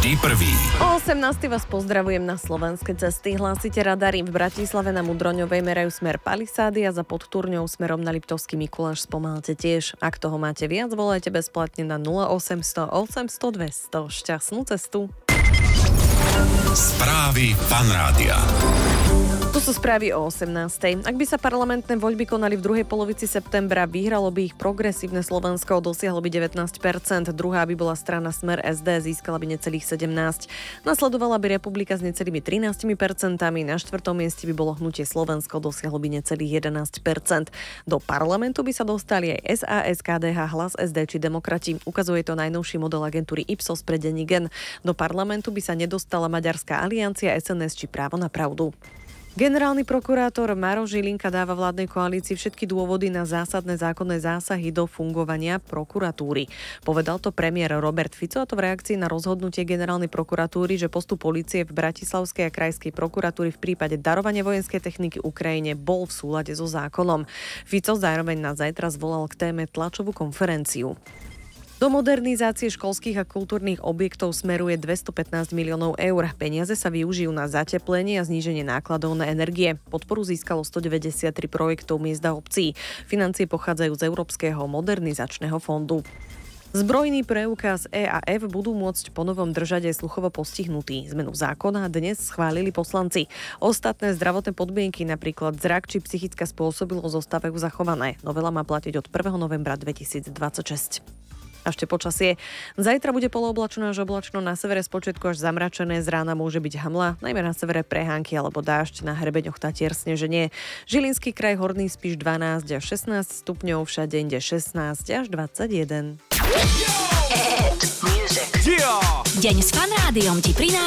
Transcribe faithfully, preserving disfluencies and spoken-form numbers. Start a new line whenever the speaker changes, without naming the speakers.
prvý.
O osemnástej vás pozdravujem na Slovenské cesty. Hlásite radary. V Bratislave na Mudroňovej merajú smer Palisády a za Podturňou smerom na Liptovský Mikuláš spomalte tiež. Ak toho máte viac, volajte bezplatne na nula osemsto osemsto dvesto. Šťastnú cestu.
Správy Fan Rádia.
Tu sú správy o osemnástej. Ak by sa parlamentné voľby konali v druhej polovici septembra, vyhralo by ich Progresívne Slovensko, dosiahlo by devätnásť percent. Druhá by bola strana Smer es dé, získala by necelých sedemnásť. Nasledovala by Republika s necelými trinásť percent. Na štvrtom mieste by bolo Hnutie Slovensko, dosiahlo by necelých jedenásť percent. Do parlamentu by sa dostali aj es a es, ká dé há, Hlas es dé či Demokrati. Ukazuje to najnovší model agentúry Ipsos pre denník Gen. Do parlamentu by sa nedostala Maďarská aliancia, es en es či Právo na pravdu. Generálny prokurátor Maroš Žilinka dáva vládnej koalícii všetky dôvody na zásadné zákonné zásahy do fungovania prokuratúry. Povedal to premiér Robert Fico, a to v reakcii na rozhodnutie generálnej prokuratúry, že postup polície v Bratislavskej a krajskej prokuratúry v prípade darovania vojenskej techniky Ukrajine bol v súlade so zákonom. Fico zároveň na zajtra zvolal k téme tlačovú konferenciu. Do modernizácie školských a kultúrnych objektov smeruje dvestopätnásť miliónov eur. Peniaze sa využijú na zateplenie a zníženie nákladov na energie. Podporu získalo stodeväťdesiattri projektov miest a obcí. Financie pochádzajú z Európskeho modernizačného fondu. Zbrojný preukaz é a ef budú môcť ponovom držať aj sluchovo postihnutí. Zmenu zákona dnes schválili poslanci. Ostatné zdravotné podmienky, napríklad zrak či psychická spôsobilosť, zostávajú zachované. Novela má platiť od prvého novembra dvetisícdvadsaťšesť. A ešte počasie. Zajtra bude polooblačno až oblačno, na severe spočiatku až zamračené, z rána môže byť hmla, najmä na severe prehánky alebo dážď, na hrebeňoch Tatier sneženie. Žilinský kraj, Horný Spiš dvanásť až šestnásť stupňov, všade inde šestnásť až dvadsaťjeden.
Deň s Fan Rádiom ti prináša